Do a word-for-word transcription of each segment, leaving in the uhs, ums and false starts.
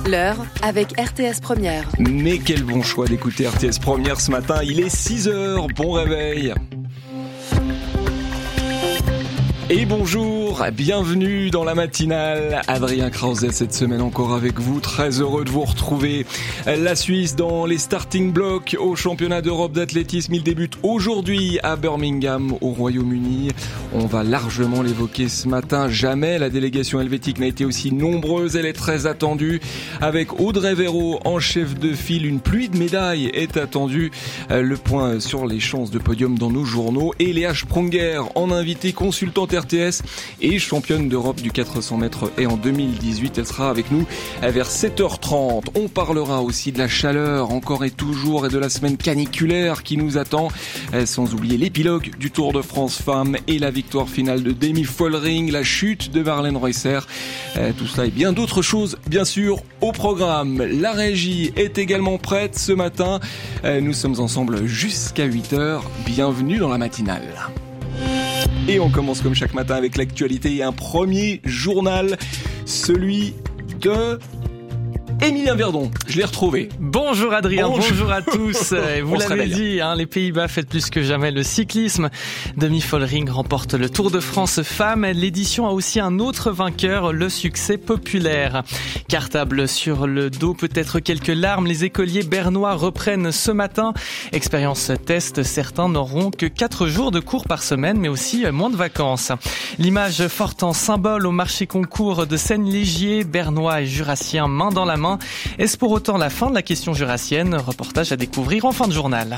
L'heure avec R T S Première. Mais quel bon choix d'écouter R T S Première ce matin. Il est six heures, bon réveil. Et bonjour, bienvenue dans la matinale. Adrien Krause cette semaine encore avec vous, très heureux de vous retrouver. La Suisse dans les starting blocks au championnat d'Europe d'athlétisme. Il débute aujourd'hui à Birmingham au Royaume-Uni. On va largement l'évoquer ce matin. Jamais la délégation helvétique n'a été aussi nombreuse, elle est très attendue. Avec Audrey Véraud en chef de file, une pluie de médailles est attendue. Le point sur les chances de podium dans nos journaux. Et Léa Sprunger en invité consultante R T S et championne d'Europe du quatre cents mètres et en deux mille dix-huit. Elle sera avec nous vers sept heures trente. On parlera aussi de la chaleur encore et toujours et de la semaine caniculaire qui nous attend, sans oublier l'épilogue du Tour de France Femmes et la victoire finale de Demi Follering, la chute de Marlène Reusser. Tout cela et bien d'autres choses, bien sûr, au programme. La régie est également prête ce matin. Nous sommes ensemble jusqu'à huit heures. Bienvenue dans la matinale. Et on commence comme chaque matin avec l'actualité et un premier journal, celui de Émilien Verdon. Je l'ai retrouvé. Bonjour Adrien, bonjour, bonjour à tous. Vous l'avez dit, hein, les Pays-Bas fêtent plus que jamais le cyclisme. Demi Follering remporte le Tour de France Femmes. L'édition a aussi un autre vainqueur, le succès populaire. Cartable sur le dos, peut-être quelques larmes. Les écoliers bernois reprennent ce matin. Expérience test, certains n'auront que quatre jours de cours par semaine, mais aussi moins de vacances. L'image forte en symbole au marché concours de Seine-Légier, bernois et jurassiens main dans la main. Est-ce pour autant la fin de la question jurassienne ? Reportage à découvrir en fin de journal.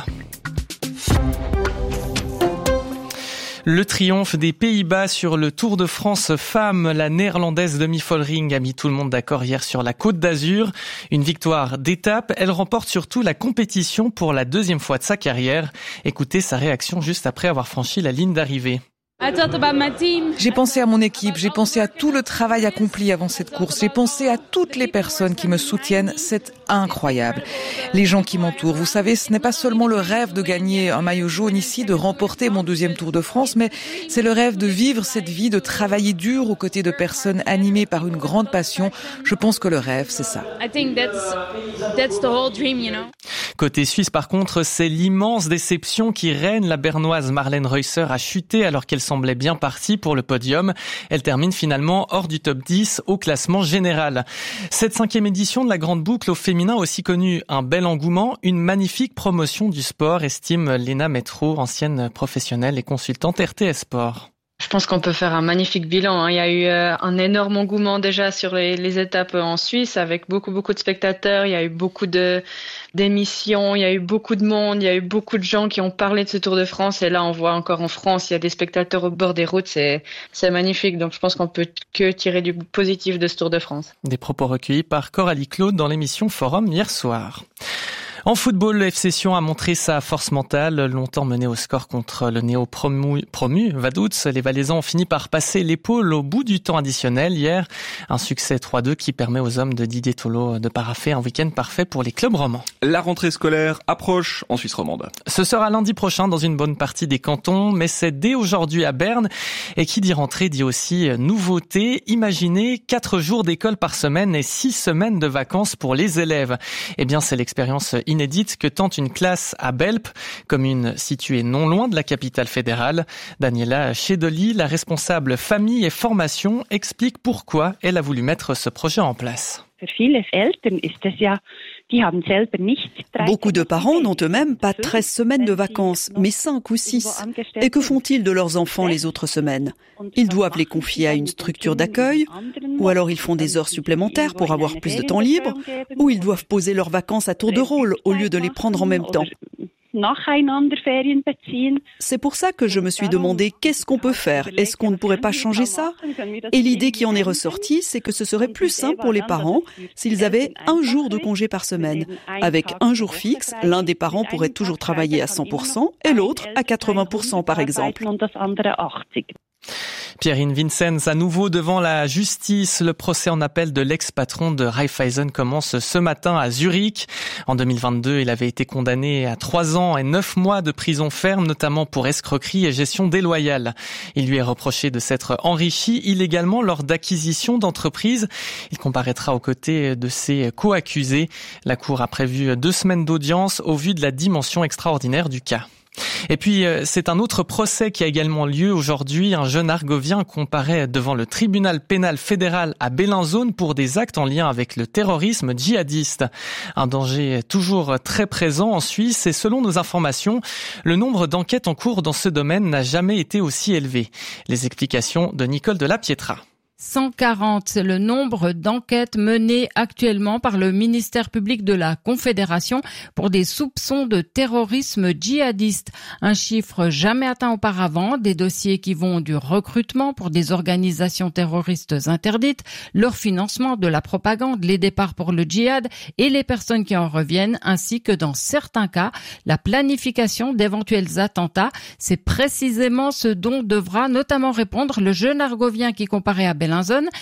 Le triomphe des Pays-Bas sur le Tour de France Femmes. La néerlandaise Demi Follering a mis tout le monde d'accord hier sur la Côte d'Azur. Une victoire d'étape. Elle remporte surtout la compétition pour la deuxième fois de sa carrière. Écoutez sa réaction juste après avoir franchi la ligne d'arrivée. J'ai pensé à mon équipe, j'ai pensé à tout le travail accompli avant cette course, j'ai pensé à toutes les personnes qui me soutiennent, c'est incroyable. Les gens qui m'entourent, vous savez, ce n'est pas seulement le rêve de gagner un maillot jaune ici, de remporter mon deuxième Tour de France, mais c'est le rêve de vivre cette vie, de travailler dur aux côtés de personnes animées par une grande passion. Je pense que le rêve, c'est ça. Côté suisse, par contre, c'est l'immense déception qui règne. La bernoise Marlène Reusser a chuté alors qu'elle semblait bien partie pour le podium. Elle termine finalement hors du top dix au classement général. Cette cinquième édition de la Grande Boucle au féminin a aussi connu un bel engouement, une magnifique promotion du sport, estime Léna Métro, ancienne professionnelle et consultante R T S Sport. Je pense qu'on peut faire un magnifique bilan. Hein. Il y a eu euh, un énorme engouement déjà sur les, les étapes en Suisse avec beaucoup beaucoup de spectateurs. Il y a eu beaucoup de d'émissions, il y a eu beaucoup de monde, il y a eu beaucoup de gens qui ont parlé de ce Tour de France. Et là, on voit encore en France, il y a des spectateurs au bord des routes. C'est c'est magnifique. Donc, je pense qu'on peut que tirer du positif de ce Tour de France. Des propos recueillis par Coralie Claude dans l'émission Forum hier soir. En football, le F C Sion a montré sa force mentale, longtemps mené au score contre le néo-promu promu, Vaduz. Les Valaisans ont fini par passer l'épaule au bout du temps additionnel hier. Un succès trois deux qui permet aux hommes de Didier Tolo de paraffer un week-end parfait pour les clubs romans. La rentrée scolaire approche en Suisse romande. Ce sera lundi prochain dans une bonne partie des cantons, mais c'est dès aujourd'hui à Berne. Et qui dit rentrée dit aussi nouveauté. Imaginez quatre jours d'école par semaine et six semaines de vacances pour les élèves. Eh bien, c'est l'expérience inédite que tente une classe à Belp, commune située non loin de la capitale fédérale. Daniela Chedoli, la responsable famille et formation, explique pourquoi elle a voulu mettre ce projet en place. Beaucoup de parents n'ont eux-mêmes pas treize semaines de vacances, mais cinq ou six. Et que font-ils de leurs enfants les autres semaines ? Ils doivent les confier à une structure d'accueil, ou alors ils font des heures supplémentaires pour avoir plus de temps libre, ou ils doivent poser leurs vacances à tour de rôle au lieu de les prendre en même temps. C'est pour ça que je me suis demandé qu'est-ce qu'on peut faire. Est-ce qu'on ne pourrait pas changer ça ? Et l'idée qui en est ressortie, c'est que ce serait plus simple pour les parents s'ils avaient un jour de congé par semaine. Avec un jour fixe, l'un des parents pourrait toujours travailler à cent pour cent et l'autre à quatre-vingts pour cent par exemple. Pierrine Vincenz, à nouveau devant la justice. Le procès en appel de l'ex-patron de Raiffeisen commence ce matin à Zurich. En deux mille vingt-deux, il avait été condamné à trois ans et neuf mois de prison ferme, notamment pour escroquerie et gestion déloyale. Il lui est reproché de s'être enrichi illégalement lors d'acquisitions d'entreprises. Il comparaîtra aux côtés de ses co-accusés. La Cour a prévu deux semaines d'audience au vu de la dimension extraordinaire du cas. Et puis, c'est un autre procès qui a également lieu aujourd'hui. Un jeune Argovien comparaît devant le tribunal pénal fédéral à Bellinzone pour des actes en lien avec le terrorisme djihadiste. Un danger toujours très présent en Suisse et selon nos informations, le nombre d'enquêtes en cours dans ce domaine n'a jamais été aussi élevé. Les explications de Nicole de la Pietra. cent quarante, c'est le nombre d'enquêtes menées actuellement par le ministère public de la Confédération pour des soupçons de terrorisme djihadiste. Un chiffre jamais atteint auparavant, des dossiers qui vont du recrutement pour des organisations terroristes interdites, leur financement de la propagande, les départs pour le djihad et les personnes qui en reviennent, ainsi que dans certains cas, la planification d'éventuels attentats. C'est précisément ce dont devra notamment répondre le jeune Argovien qui comparait à Bellinzone.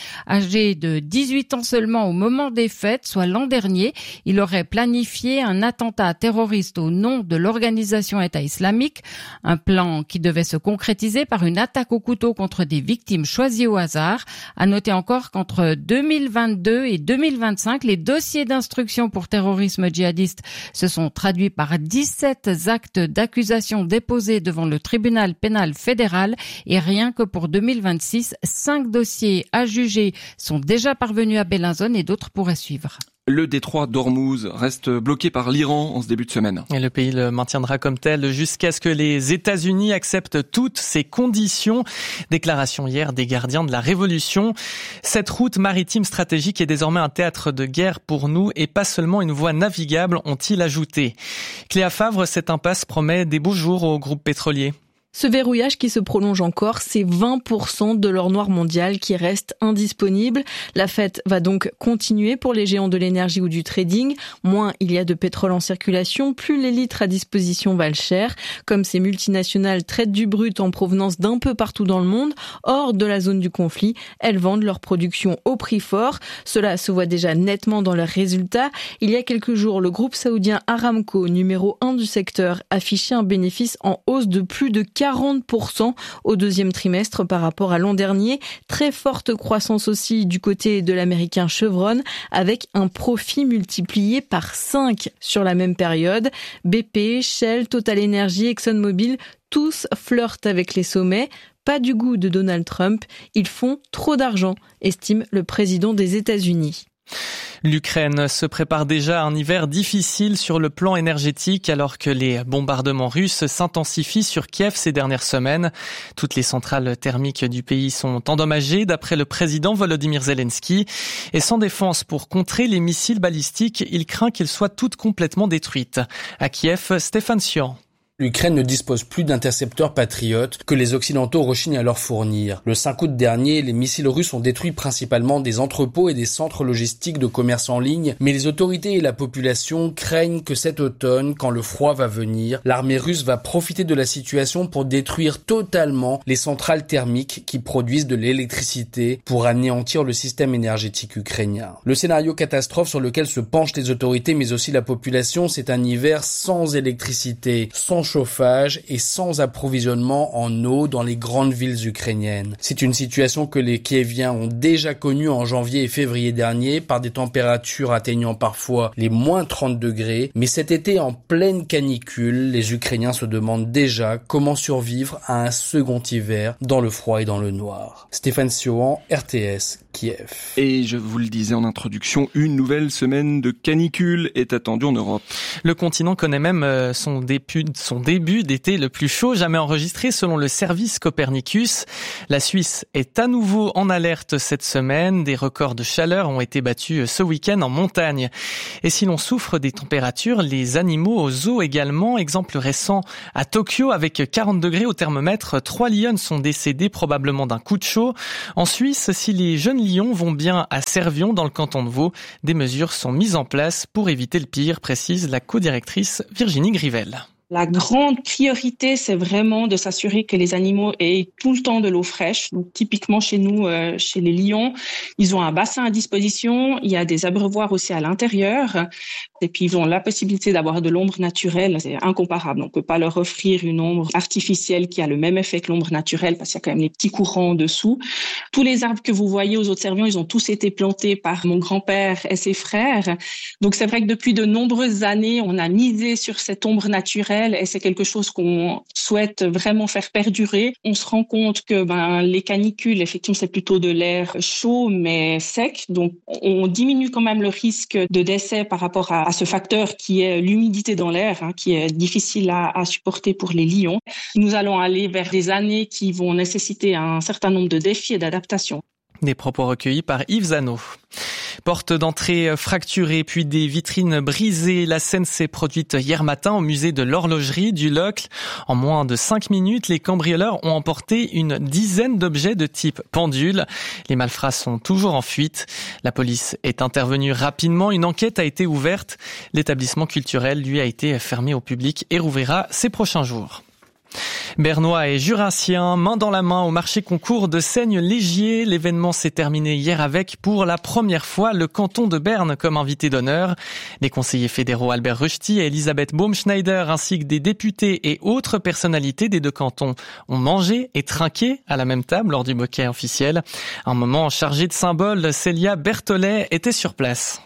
Âgé de dix-huit ans seulement au moment des fêtes, soit l'an dernier, il aurait planifié un attentat terroriste au nom de l'organisation État islamique, un plan qui devait se concrétiser par une attaque au couteau contre des victimes choisies au hasard. À noter encore qu'entre deux mille vingt-deux et deux mille vingt-cinq, les dossiers d'instruction pour terrorisme djihadiste se sont traduits par dix-sept actes d'accusation déposés devant le tribunal pénal fédéral et rien que pour deux mille vingt-six, cinq dossiers à juger sont déjà parvenus à Bellinzone et d'autres pourraient suivre. Le détroit d'Ormuz reste bloqué par l'Iran en ce début de semaine. Et le pays le maintiendra comme tel jusqu'à ce que les États-Unis acceptent toutes ces conditions. Déclaration hier des gardiens de la Révolution. Cette route maritime stratégique est désormais un théâtre de guerre pour nous et pas seulement une voie navigable, ont-ils ajouté. Cléa Favre, cette impasse promet des beaux jours au groupe pétrolier. Ce verrouillage qui se prolonge encore, c'est vingt pour cent de l'or noir mondial qui reste indisponible. La fête va donc continuer pour les géants de l'énergie ou du trading. Moins il y a de pétrole en circulation, plus les litres à disposition valent cher. Comme ces multinationales traitent du brut en provenance d'un peu partout dans le monde, hors de la zone du conflit, elles vendent leur production au prix fort. Cela se voit déjà nettement dans leurs résultats. Il y a quelques jours, le groupe saoudien Aramco, numéro un du secteur, affichait un bénéfice en hausse de plus de quarante pour cent au deuxième trimestre par rapport à l'an dernier. Très forte croissance aussi du côté de l'américain Chevron avec un profit multiplié par cinq sur la même période. B P, Shell, Total Energy, ExxonMobil, tous flirtent avec les sommets. Pas du goût de Donald Trump. Ils font trop d'argent, estime le président des États-Unis. L'Ukraine se prépare déjà à un hiver difficile sur le plan énergétique alors que les bombardements russes s'intensifient sur Kiev ces dernières semaines. Toutes les centrales thermiques du pays sont endommagées d'après le président Volodymyr Zelensky. Et sans défense pour contrer les missiles balistiques, il craint qu'elles soient toutes complètement détruites. À Kiev, Stéphane Sion. L'Ukraine ne dispose plus d'intercepteurs patriotes que les Occidentaux rechignent à leur fournir. Le cinq août dernier, les missiles russes ont détruit principalement des entrepôts et des centres logistiques de commerce en ligne, mais les autorités et la population craignent que cet automne, quand le froid va venir, l'armée russe va profiter de la situation pour détruire totalement les centrales thermiques qui produisent de l'électricité pour anéantir le système énergétique ukrainien. Le scénario catastrophe sur lequel se penchent les autorités mais aussi la population, c'est un hiver sans électricité, sans chauffage et sans approvisionnement en eau dans les grandes villes ukrainiennes. C'est une situation que les Kieviens ont déjà connue en janvier et février dernier par des températures atteignant parfois les moins trente degrés, mais cet été en pleine canicule, les Ukrainiens se demandent déjà comment survivre à un second hiver dans le froid et dans le noir. Stéphane Siohan, R T S, Kiev. Et je vous le disais en introduction, une nouvelle semaine de canicule est attendue en Europe. Le continent connaît même son début, son début d'été le plus chaud jamais enregistré selon le service Copernicus. La Suisse est à nouveau en alerte cette semaine. Des records de chaleur ont été battus ce week-end en montagne. Et si l'on souffre des températures, les animaux aux zoos également. Exemple récent à Tokyo avec quarante degrés au thermomètre. Trois lionnes sont décédées probablement d'un coup de chaud. En Suisse, si les jeunes lions vont bien à Servion dans le canton de Vaud, des mesures sont mises en place pour éviter le pire, précise la co-directrice Virginie Grivel. La grande priorité, c'est vraiment de s'assurer que les animaux aient tout le temps de l'eau fraîche. Donc, typiquement chez nous, euh, chez les lions, ils ont un bassin à disposition. Il y a des abreuvoirs aussi à l'intérieur. Et puis, ils ont la possibilité d'avoir de l'ombre naturelle. C'est incomparable. On peut pas leur offrir une ombre artificielle qui a le même effet que l'ombre naturelle parce qu'il y a quand même les petits courants en dessous. Tous les arbres que vous voyez aux Hautes-Servions, ils ont tous été plantés par mon grand-père et ses frères. Donc, c'est vrai que depuis de nombreuses années, on a misé sur cette ombre naturelle. Et c'est quelque chose qu'on souhaite vraiment faire perdurer. On se rend compte que ben, les canicules, effectivement, c'est plutôt de l'air chaud mais sec. Donc, on diminue quand même le risque de décès par rapport à, à ce facteur qui est l'humidité dans l'air, hein, qui est difficile à, à supporter pour les lions. Nous allons aller vers des années qui vont nécessiter un certain nombre de défis et d'adaptations. Des propos recueillis par Yves Zanot. Porte d'entrée fracturée, puis des vitrines brisées. La scène s'est produite hier matin au musée de l'horlogerie du Locle. En moins de cinq minutes, les cambrioleurs ont emporté une dizaine d'objets de type pendule. Les malfrats sont toujours en fuite. La police est intervenue rapidement. Une enquête a été ouverte. L'établissement culturel, lui, a été fermé au public et rouvrira ces prochains jours. Bernois et Jurassiens, main dans la main au marché concours de Seigne-Légier. L'événement s'est terminé hier avec, pour la première fois, le canton de Berne comme invité d'honneur. Les conseillers fédéraux Albert Ruchti et Elisabeth Baumschneider, ainsi que des députés et autres personnalités des deux cantons, ont mangé et trinqué à la même table lors du bouquet officiel. Un moment chargé de symboles, Célia Berthollet était sur place.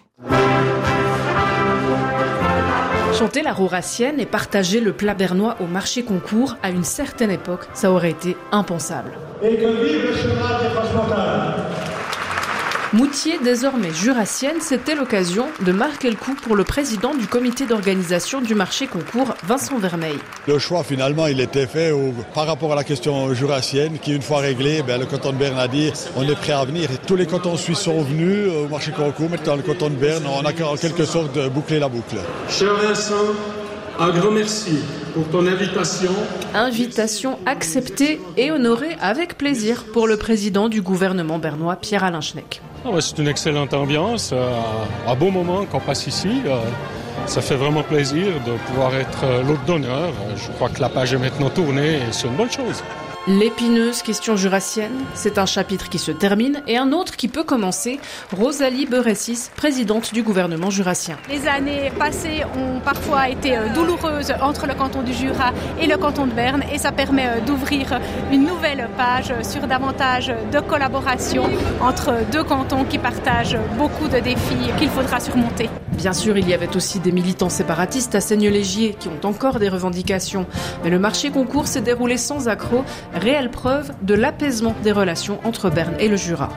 Chanter la rourassienne et partager le plat bernois au marché concours, à une certaine époque, ça aurait été impensable. Et que vive le cheval des transmontagnes. Moutier, désormais jurassienne, c'était l'occasion de marquer le coup pour le président du comité d'organisation du marché concours, Vincent Vermeil. Le choix, finalement, il était fait au, par rapport à la question jurassienne, qui, une fois réglée, ben, le canton de Berne a dit on est prêt à venir. Et tous les cantons suisses sont venus au marché concours, maintenant le canton de Berne, on a en quelque sorte bouclé la boucle. Cher Vincent, un grand merci pour ton invitation. Invitation acceptée et honorée avec plaisir pour le président du gouvernement bernois, Pierre-Alain Schneck. Ah ouais, c'est une excellente ambiance, euh, un beau moment qu'on passe ici. Euh, ça fait vraiment plaisir de pouvoir être euh, l'hôte d'honneur. Je crois que la page est maintenant tournée et c'est une bonne chose. L'épineuse question jurassienne, c'est un chapitre qui se termine et un autre qui peut commencer. Rosalie Beressis, présidente du gouvernement jurassien. Les années passées ont parfois été douloureuses entre le canton du Jura et le canton de Berne et ça permet d'ouvrir une nouvelle page sur davantage de collaboration entre deux cantons qui partagent beaucoup de défis qu'il faudra surmonter. Bien sûr, il y avait aussi des militants séparatistes à Seigne-Légier qui ont encore des revendications. Mais le marché concours s'est déroulé sans accroc. Réelle preuve de l'apaisement des relations entre Berne et le Jura.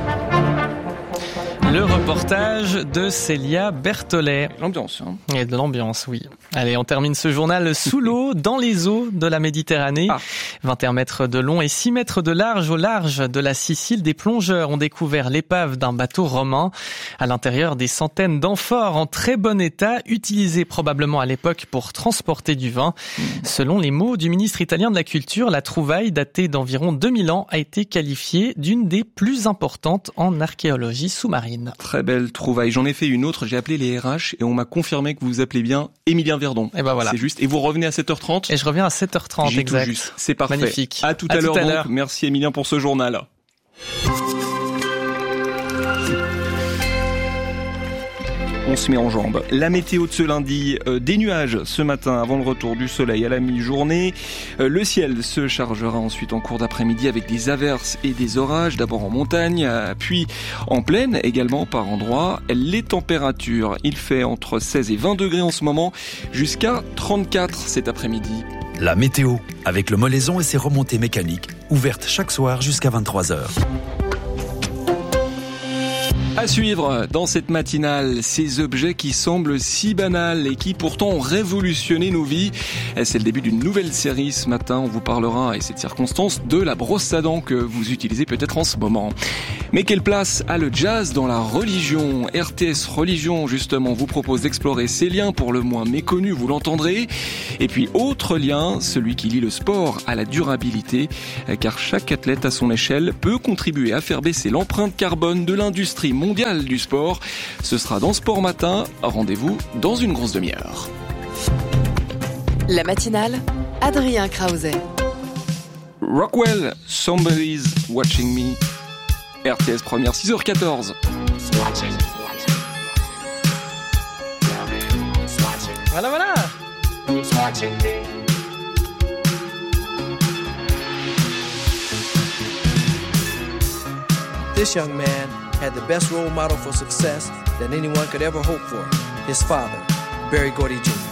Le reportage de Célia Berthollet. L'ambiance, hein. Et de l'ambiance, oui. Allez, on termine ce journal sous l'eau, dans les eaux de la Méditerranée. Ah. vingt et un mètres de long et six mètres de large au large de la Sicile. Des plongeurs ont découvert l'épave d'un bateau romain. À l'intérieur, des centaines d'amphores en très bon état, utilisées probablement à l'époque pour transporter du vin. Mmh. Selon les mots du ministre italien de la Culture, la trouvaille, datée d'environ deux mille ans, a été qualifiée d'une des plus importantes en archéologie sous-marine. Très belle trouvaille. J'en ai fait une autre, j'ai appelé les R H et on m'a confirmé que vous vous appelez bien Émilien Verdon. Et ben voilà. C'est juste. Et vous revenez à sept heures trente. Et je reviens à sept heures trente, j'ai exact. Tout juste. C'est parfait. Magnifique. À tout à, à l'heure, tout à donc. l'heure. Merci Émilien pour ce journal. On se met en jambes. La météo de ce lundi, euh, des nuages ce matin avant le retour du soleil à la mi-journée. Euh, le ciel se chargera ensuite en cours d'après-midi avec des averses et des orages, d'abord en montagne, euh, puis en plaine également par endroits. Les températures, il fait entre seize et vingt degrés en ce moment, jusqu'à trente-quatre cet après-midi. La météo, avec le Molaison et ses remontées mécaniques, ouvertes chaque soir jusqu'à vingt-trois heures. À suivre dans cette matinale, ces objets qui semblent si banals et qui pourtant ont révolutionné nos vies. C'est le début d'une nouvelle série ce matin. On vous parlera, et cette circonstance, de la brosse à dents que vous utilisez peut-être en ce moment. Mais quelle place a le jazz dans la religion ? R T S Religion, justement, vous propose d'explorer ces liens pour le moins méconnus, vous l'entendrez. Et puis, autre lien, celui qui lie le sport à la durabilité, car chaque athlète à son échelle peut contribuer à faire baisser l'empreinte carbone de l'industrie mondiale du sport. Ce sera dans Sport Matin. Rendez-vous dans une grosse demi-heure. La matinale, Adrien Krause. Rockwell, Somebody's Watching Me. R T S Première, six heures quatorze. Voilà, voilà. This young man had the best role model for success that anyone could ever hope for, his father, Berry Gordy Junior